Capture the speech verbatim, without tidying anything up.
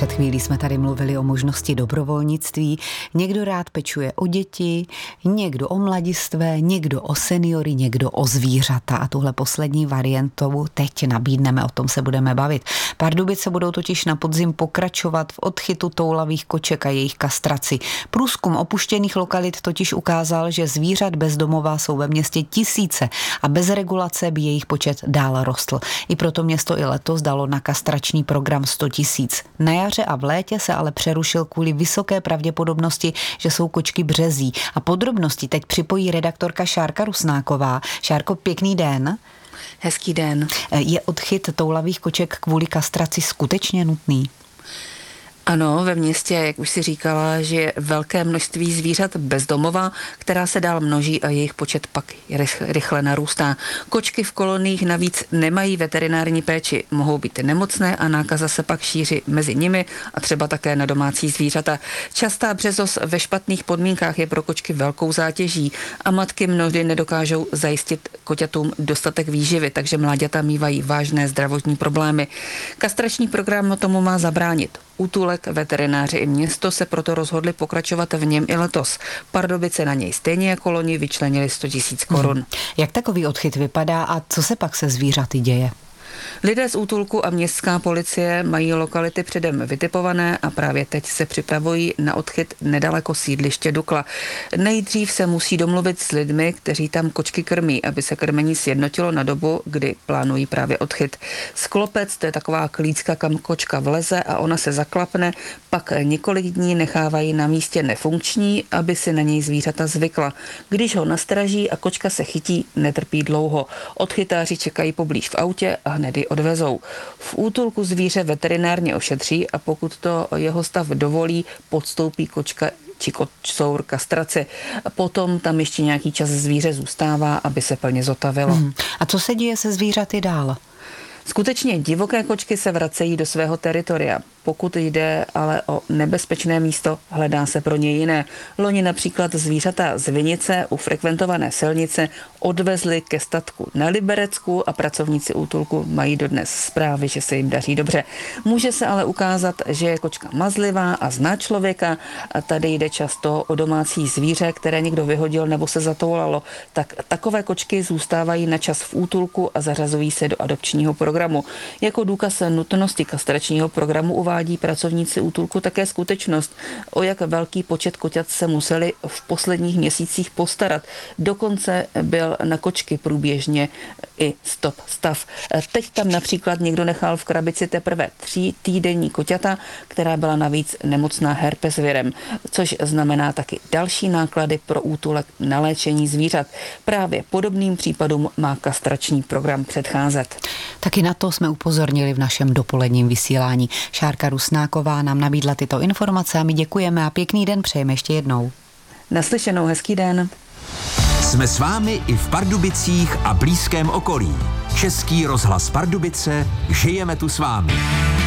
Před chvílí jsme tady mluvili o možnosti dobrovolnictví. Někdo rád pečuje o děti, někdo o mladistvé, někdo o seniory, někdo o zvířata. A tuhle poslední variantu teď nabídneme, o tom se budeme bavit. Pardubice budou totiž na podzim pokračovat v odchytu toulavých koček a jejich kastraci. Průzkum opuštěných lokalit totiž ukázal, že zvířat bezdomová jsou ve městě tisíce a bez regulace by jejich počet dál rostl. I proto město i letos dalo na kastrační program sto tisíc. Na jaře a v létě se ale přerušil kvůli vysoké pravděpodobnosti, že jsou kočky březí. A podrobnosti teď připojí redaktorka Šárka Rusnáková. Šárko, pěkný den. Hezký den. Je odchyt toulavých koček kvůli kastraci skutečně nutný? Ano, ve městě, jak už si říkala, že je velké množství zvířat bezdomova, která se dál množí a jejich počet pak rychle narůstá. Kočky v koloniích navíc nemají veterinární péči, mohou být nemocné a nákaza se pak šíří mezi nimi a třeba také na domácí zvířata. Častá březost ve špatných podmínkách je pro kočky velkou zátěží a matky mnohdy nedokážou zajistit koťatům dostatek výživy, takže mláďata mívají vážné zdravotní problémy. Kastrační program tomu má zabránit. Útulek, veterináři i město se proto rozhodli pokračovat v něm i letos. Pardubice na něj stejně jako loni vyčlenili sto tisíc korun. Hmm. Jak takový odchyt vypadá a co se pak se zvířaty děje? Lidé z útulku a městská policie mají lokality předem vytipované a právě teď se připravují na odchyt nedaleko sídliště Dukla. Nejdřív se musí domluvit s lidmi, kteří tam kočky krmí, aby se krmení sjednotilo na dobu, kdy plánují právě odchyt. Sklopec, to je taková klícka, kam kočka vleze a ona se zaklapne, pak několik dní nechávají na místě nefunkční, aby si na něj zvířata zvykla. Když ho nastraží a kočka se chytí, netrpí dlouho. Odchytáři čekají poblíž v autě a hned ji odvezou. V útulku zvíře veterinárně ošetří a pokud to jeho stav dovolí, podstoupí kočka či kočcour kastraci. Potom tam ještě nějaký čas zvíře zůstává, aby se plně zotavilo. Hmm. A co se děje se zvířaty dál? Skutečně divoké kočky se vracejí do svého teritoria. Pokud jde ale o nebezpečné místo, hledá se pro ně jiné. Loni například zvířata z Vinice u frekventované silnice odvezli ke statku na Liberecku a pracovníci útulku mají dodnes zprávy, že se jim daří dobře. Může se ale ukázat, že je kočka mazlivá a zná člověka a tady jde často o domácí zvíře, které někdo vyhodil nebo se zatoulalo. Tak takové kočky zůstávají na čas v útulku a zařazují se do adopčního programu. Jako důkaz nutnosti kastračního programu uvádí pracovníci útulku také skutečnost, o jak velký počet koťat se museli v posledních měsících postarat. Dokonce byl na kočky průběžně i stop stav. Teď tam například někdo nechal v krabici teprve tří týdenní koťata, která byla navíc nemocná herpes virem, což znamená taky další náklady pro útulek na léčení zvířat. Právě podobným případům má kastrační program předcházet. Taky na to jsme upozornili v našem dopoledním vysílání. Šárka Rusnáková nám nabídla tyto informace a my děkujeme a pěkný den přejeme ještě jednou. Naslyšenou, hezký den. Jsme s vámi i v Pardubicích a blízkém okolí. Český rozhlas Pardubice, žijeme tu s vámi.